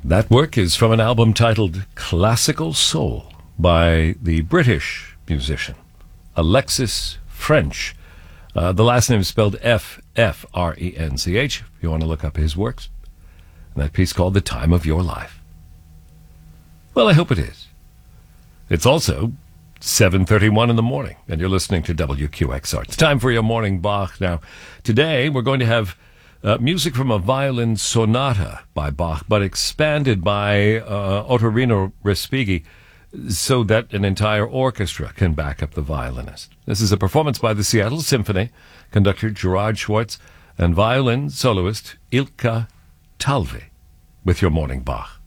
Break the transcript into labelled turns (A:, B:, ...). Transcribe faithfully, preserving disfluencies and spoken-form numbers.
A: That work is from an album titled Classical Soul by the British musician Alexis French. Uh, the last name is spelled F F R E N C H, if you want to look up his works. And that piece called The Time of Your Life. Well, I hope it is. It's also seven thirty-one in the morning, and you're listening to W Q X R. It's time for your morning Bach. Now, today we're going to have uh, music from a violin sonata by Bach, but expanded by uh, Ottorino Respighi, so that an entire orchestra can back up the violinist. This is a performance by the Seattle Symphony, conductor Gerard Schwartz, and violin soloist Ilkka Talvi, with your morning Bach.